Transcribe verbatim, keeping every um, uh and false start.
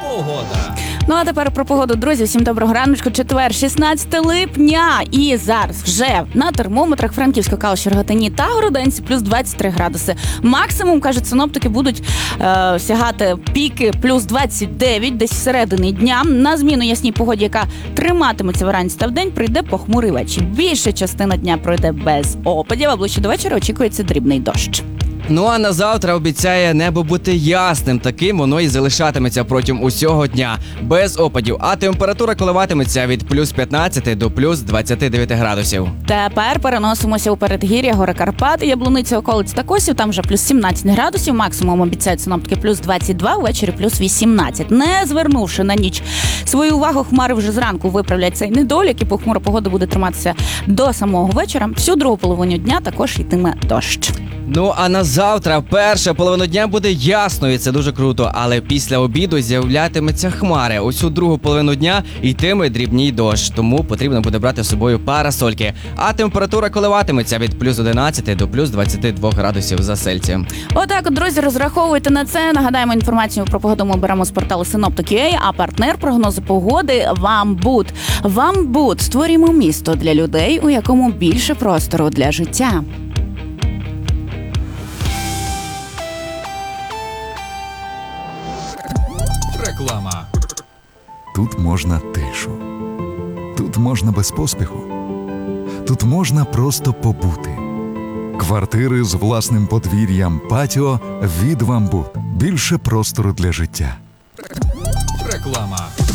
Погода. Ну а тепер про погоду, друзі. Всім доброго раночку. Четвер, шістнадцяте липня. І зараз вже на термометрах Франківська, Калуш, Рогатині та Городенці плюс двадцять три градуси. Максимум, кажуть синоптики, будуть е, сягати піки плюс двадцять дев'ять, десь всередині дня. На зміну ясній погоді, яка триматиметься вранці та вдень, прийде похмурий вечір. Більша частина дня пройде без опадів, а ближче до вечора очікується дрібний дощ. Ну а на завтра обіцяє небо бути ясним, таким воно і залишатиметься протягом усього дня, без опадів, а температура коливатиметься від плюс п'ятнадцяти до плюс двадцяти дев'яти градусів. Тепер переносимося у передгір'я, гори Карпат, Яблуниця, околиць та Косів, там вже плюс сімнадцять градусів, максимум обіцяють синоптики плюс двадцять два, ввечері плюс вісімнадцять. Не звернувши на ніч свою увагу, хмари вже зранку виправлять цей недолік, і похмура погода буде триматися до самого вечора. Всю другу половину дня також йтиме дощ. Ну а на завтра перша половина дня буде ясною, це дуже круто, але після обіду з'являтиметься хмари. Усю другу половину дня йтиме дрібний дощ, тому потрібно буде брати з собою парасольки. А температура коливатиметься від плюс одинадцяти до плюс двадцяти двох градусів за Цельсієм. Отак, от, друзі, розраховуйте на це. Нагадаємо, інформацію про погоду ми беремо з порталу Синоптик точка ю а, а партнер прогнозу погоди Вамбуд. Вамбуд. Створюємо місто для людей, у якому більше простору для життя. Реклама. Тут можна тишу. Тут можна без поспіху. Тут можна просто побути. Квартири з власним подвір'ям, патіо від Вамбуд. Більше простору для життя. Реклама.